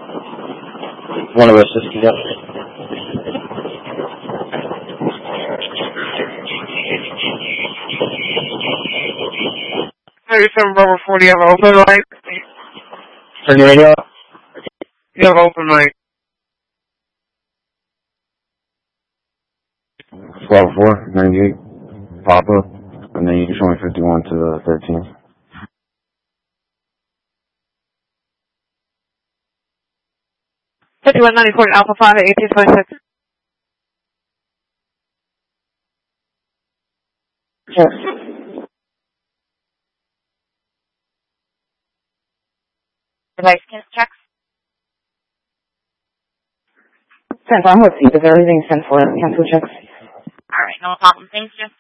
One of us just keyed up. Bravo 40, you have an open mic? Turn your radio off. You have open mic. 12-4, 98, Papa, and then you can show me 51 to 13. 5194 Alpha 5 at 1826. Yes. Device checks. 10-4, let's see. Does everything 10-4 cancel checks? All right, no problem. Thank you.